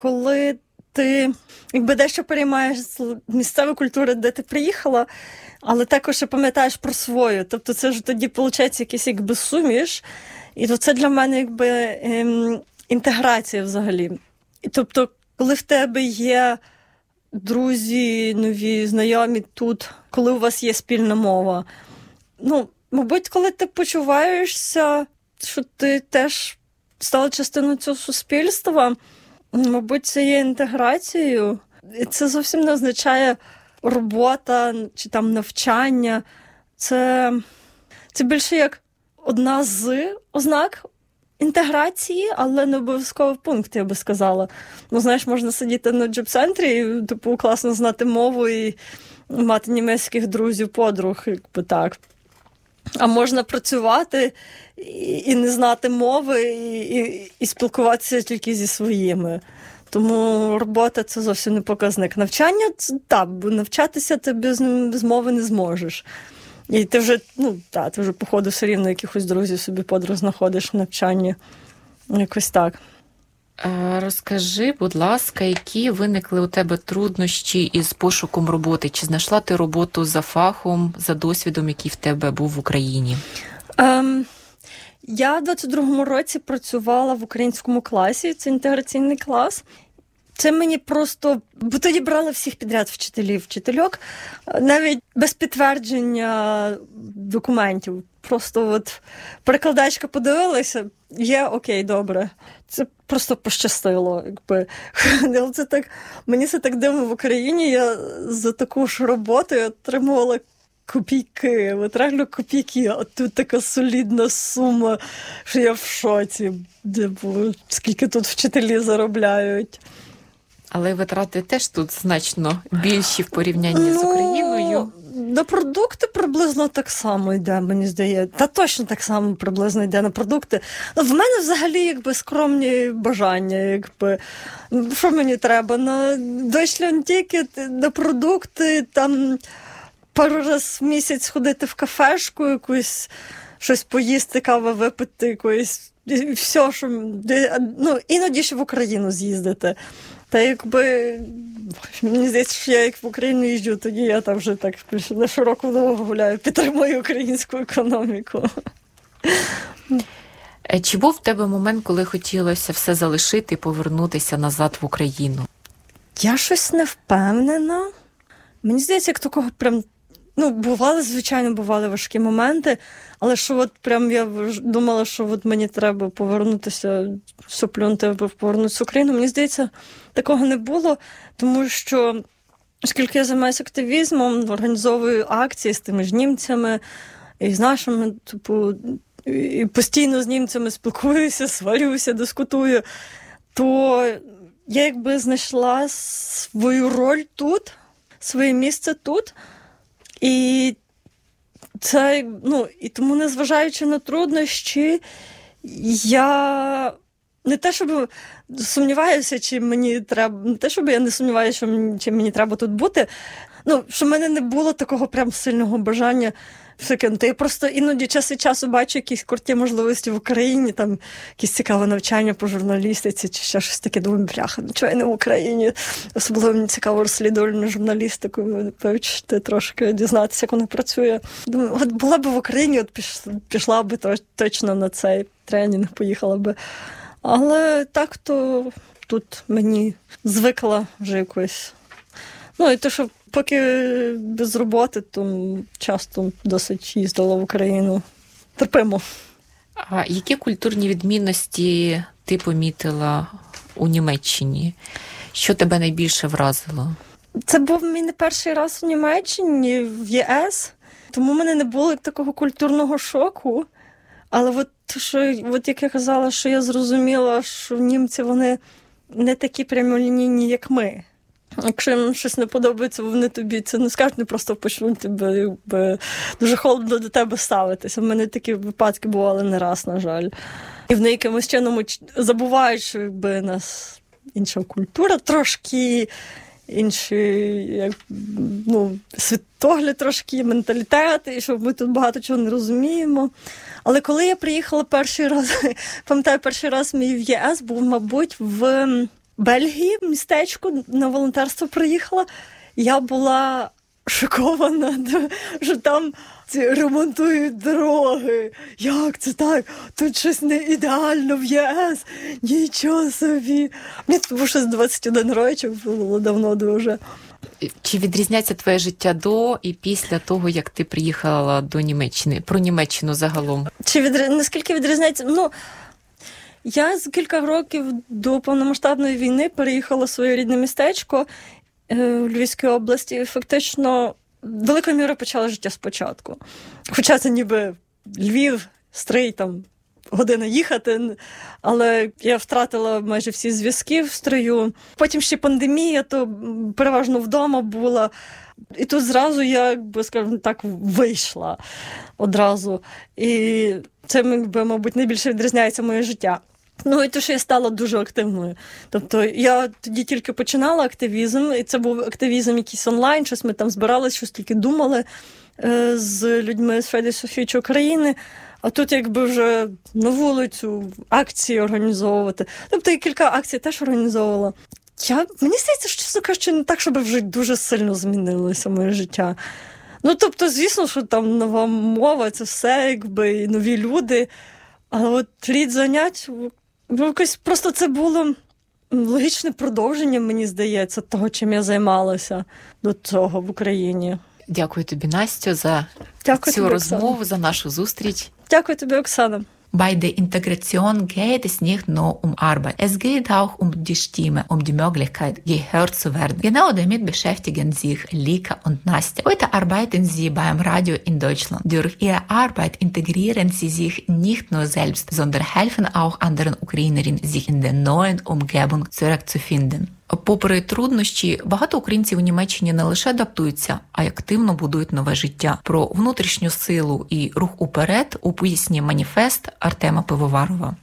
коли ти дещо переймаєш з місцевої культури, де ти приїхала, але також і пам'ятаєш про свою. Тобто це ж тоді, виходить, якийсь суміш. І то це для мене інтеграція взагалі. І тобто, коли в тебе є друзі, нові, знайомі тут, коли у вас є спільна мова, мабуть, коли ти почуваєшся, що ти теж стала частиною цього суспільства, мабуть, це є інтеграцією. І це зовсім не означає робота чи там навчання. Це більше як одна з ознак інтеграції, але не обов'язково пункт, я би сказала. Знаєш, можна сидіти на джоб-центрі і, класно знати мову і мати німецьких друзів, подруг, так. А можна працювати і не знати мови, і спілкуватися тільки зі своїми. Тому робота – це зовсім не показник. Навчання – так, бо навчатися ти без мови не зможеш. І ти вже, ти вже, походу, все рівно якихось друзів собі подруг знаходиш в навчанні. Якось так. Розкажи, будь ласка, які виникли у тебе труднощі із пошуком роботи? Чи знайшла ти роботу за фахом, за досвідом, який в тебе був в Україні? Я в 22-му році працювала в українському класі, це інтеграційний клас. Це мені просто, бо тоді брали всіх підряд вчительок, навіть без підтвердження документів. Просто перекладачка подивилася, є, окей, добре. Це просто пощастило. Це так, мені це так дивно в Україні, я за таку ж роботу отримувала копійки, реально копійки, а тут така солідна сума, що я в шоці, скільки тут вчителі заробляють. Але витрати теж тут значно більші в порівнянні з Україною. На продукти приблизно так само йде, мені здається. Та точно так само приблизно йде на продукти. В мене взагалі скромні бажання. Що мені треба? На Deutschland-Ticket, на продукти, там пару раз в місяць ходити в кафешку, якусь щось поїсти, каву випити, якоїсь, все, що... іноді ще в Україну з'їздити. Та мені здається, що я як в Україну їжджу, тоді я там вже так на широку ногу гуляю, підтримую українську економіку. Чи був в тебе момент, коли хотілося все залишити і повернутися назад в Україну? Я щось не впевнена. Мені здається, як такого прям... бували важкі моменти, але що прям я думала, що мені треба повернутися, все плюнути, аби повернутися в Україну. Мені здається, такого не було, тому що, оскільки я займаюся активізмом, організовую акції з тими ж німцями, і з нашими, і постійно з німцями спілкуюся, сварюся, дискутую, то я знайшла свою роль тут, своє місце тут. І це, і тому, незважаючи на труднощі, я не те, щоб сумніваюся, чи мені треба, не те, щоб я не сумніваюся, чи мені треба тут бути, що в мене не було такого прям сильного бажання все кинути. Я просто іноді час від часу бачу якісь круті можливості в Україні, там якісь цікаве навчання по журналістиці, чи ще щось таке, думаю, бляха, чого я не в Україні. Особливо мені цікаво розслідувальну журналістику, вивчити трошки, дізнатися, як вона працює. Думаю, була б в Україні, пішла б точно на цей тренінг, поїхала би. Але так, то тут мені звикла вже якось. І те, що поки без роботи, то часто досить їздила в Україну. Терпимо. А які культурні відмінності ти помітила у Німеччині? Що тебе найбільше вразило? Це був мій не перший раз у Німеччині, в ЄС. Тому в мене не було такого культурного шоку. Але як я казала, що я зрозуміла, що німці, вони не такі прямолінійні, як ми. Якщо їм щось не подобається, вони тобі це не скажуть, не просто почнуть тебе дуже холодно до тебе ставитися. У мене такі випадки бували не раз, на жаль. І вони якимось чином забувають, що нас інша культура трошки, інший світогляд трошки, менталітет, і що ми тут багато чого не розуміємо. Але коли я приїхала перший раз, пам'ятаю, перший раз мій в ЄС був, мабуть, в Бельгії, містечко, на волонтерство приїхала. Я була шокована, що там ремонтують дороги. Як це так? Тут щось не ідеально в ЄС. Нічого собі. Мені було щось 21 років, було давно дуже. Чи відрізняється твоє життя до і після того, як ти приїхала до Німеччини? Про Німеччину загалом. Наскільки відрізняється? Я за кілька років до повномасштабної війни переїхала в своє рідне містечко в Львівській області і фактично великою мірою почала життя спочатку. Хоча це ніби Львів, Стрий, там година їхати, але я втратила майже всі зв'язки в Стрию. Потім ще пандемія, то переважно вдома була. І тут зразу я, скажімо так, вийшла одразу. І це, мабуть, найбільше відрізняється моє життя. І те, що я стала дуже активною. Тобто я тоді тільки починала активізм, і це був активізм якийсь онлайн, щось ми там збиралися, щось тільки думали з людьми з Fridays for Future України. А тут якби вже на вулицю акції організовувати. Тобто я кілька акцій теж організовувала. Мені здається, що, чесно кажучи, не так, щоб вже дуже сильно змінилося моє життя. Тобто, звісно, що там нова мова, це все, якби, і нові люди. Але от рід занять, якось просто це було логічне продовження, мені здається, того, чим я займалася до цього в Україні. Дякую тобі, Настю, за цю розмову, за нашу зустріч. Дякую тобі, Оксана. Bei der Integration geht es nicht nur um Arbeit. Es geht auch um die Stimme, um die Möglichkeit, gehört zu werden. Genau damit beschäftigen sich Lika und Nastja. Heute arbeiten sie beim Radio in Deutschland. Durch ihre Arbeit integrieren sie sich nicht nur selbst, sondern helfen auch anderen Ukrainerinnen, sich in der neuen Umgebung zurückzufinden. Попри труднощі, багато українців у Німеччині не лише адаптуються, а й активно будують нове життя. Про внутрішню силу і рух уперед у пісні «Маніфест» Артема Пивоварова.